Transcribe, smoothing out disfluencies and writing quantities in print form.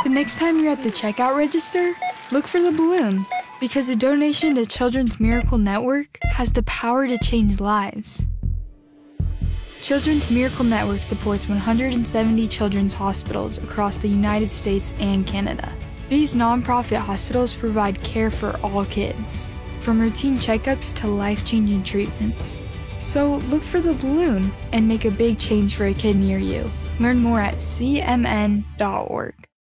The next time you're at the checkout register, look for the balloon, because a donation to Children's Miracle Network has the power to change lives. Children's Miracle Network supports 170 children's hospitals across the United States and Canada. These nonprofit hospitals provide care for all kids, from routine checkups to life-changing treatments. So look for the balloon and make a big change for a kid near you. Learn more at cmn.org.